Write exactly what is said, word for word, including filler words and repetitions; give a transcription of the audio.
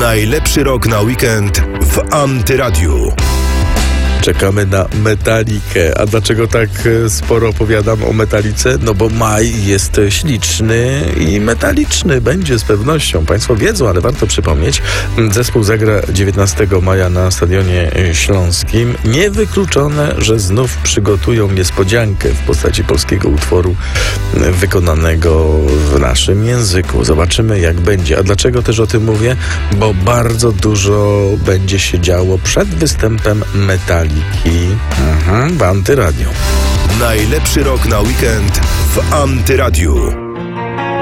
Najlepszy rok na weekend w Antyradiu. Czekamy na Metalikę. A dlaczego tak sporo opowiadam o Metalice? No bo maj jest śliczny i metaliczny. Będzie z pewnością. Państwo wiedzą, ale warto przypomnieć. Zespół zagra dziewiętnastego maja na Stadionie Śląskim. Niewykluczone, że znów przygotują niespodziankę w postaci polskiego utworu wykonanego w naszym języku. Zobaczymy, jak będzie. A dlaczego też o tym mówię? Bo bardzo dużo będzie się działo przed występem Metaliki. Mhm, w Antyradiu. Najlepszy rok na weekend w Antyradiu.